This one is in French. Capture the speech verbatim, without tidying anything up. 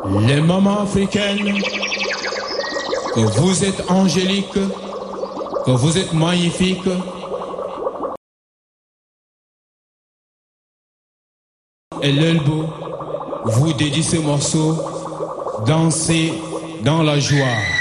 Les mamans africaines, que vous êtes angéliques, que vous êtes magnifiques. Et l'Elbo vous dédie ce morceau, dansez dans la joie.